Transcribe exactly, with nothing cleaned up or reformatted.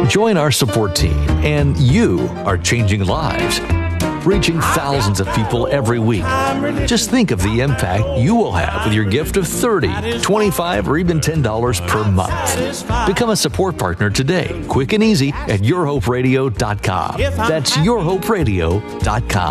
Join our support team, and you are changing lives, reaching thousands of people every week. Just think of the impact you will have with your gift of thirty dollars, twenty-five dollars, or even ten dollars per month. Become a support partner today, quick and easy, at your hope radio dot com. That's your hope radio dot com.